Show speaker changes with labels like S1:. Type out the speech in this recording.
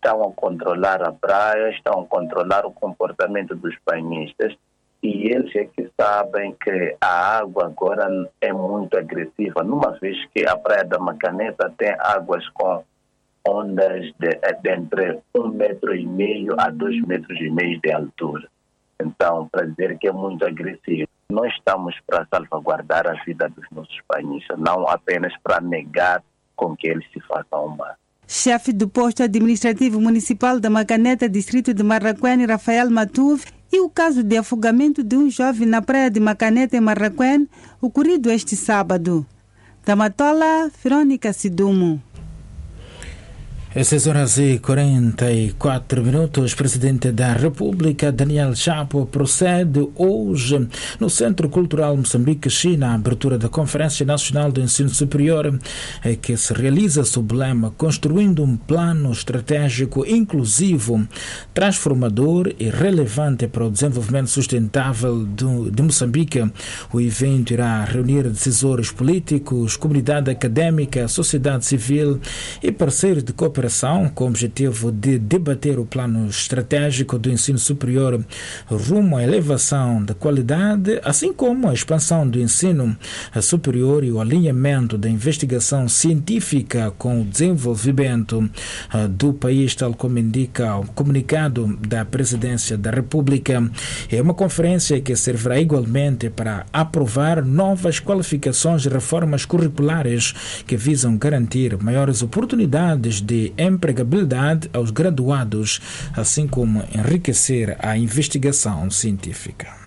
S1: estão a controlar a praia, estão a controlar o comportamento dos banhistas e eles é que sabem que a água agora é muito agressiva, numa vez que a Praia da Macaneta tem águas com ondas de entre 1,5 metro a 2,5 metros de altura. Então, para dizer que é muito agressivo, nós estamos para salvaguardar a vida dos nossos banhistas, não apenas para negar com que eles se façam mal.
S2: Chefe do posto administrativo municipal da Macaneta, distrito de Marraquém, Rafael Matuve, e o caso de afogamento de um jovem na praia de Macaneta, em Marraquém, ocorrido este sábado. Da Matola, Verônica Sidumo.
S3: Às 6h44, o Presidente da República, Daniel Chapo, procede hoje no Centro Cultural Moçambique-China à abertura da Conferência Nacional do Ensino Superior, que se realiza sob o lema Construindo um Plano Estratégico Inclusivo, Transformador e Relevante para o Desenvolvimento Sustentável de Moçambique. O evento irá reunir decisores políticos, comunidade académica, sociedade civil e parceiros de cooperação com o objetivo de debater o plano estratégico do ensino superior rumo à elevação da qualidade, assim como a expansão do ensino superior e o alinhamento da investigação científica com o desenvolvimento do país, tal como indica o comunicado da Presidência da República. É uma conferência que servirá igualmente para aprovar novas qualificações e reformas curriculares que visam garantir maiores oportunidades de empregabilidade aos graduados, assim como enriquecer a investigação científica.